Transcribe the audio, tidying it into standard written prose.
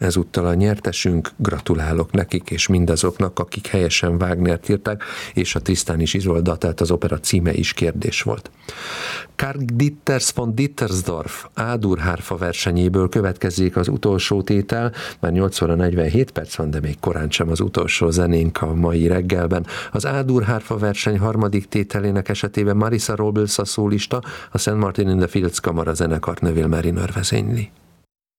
ezúttal a nyertesünk, gratulálok nekik és mindazoknak, akik helyesen Wagnert írták, és a Tristan és Isolda, tehát az opera címe is kérdés volt. Karl Ditters von Dittersdorf A-dur hárfa versenyéből következzék az utolsó tétel, már 8 óra 47 perc van, de még korán sem az utolsó zenénk a mai reggelben. Az A-dur hárfa verseny harmadik tételének esetében Marisa Robles a szólista, a St. Martin in the Fields kamara zenekart Neville Mariner vezényli.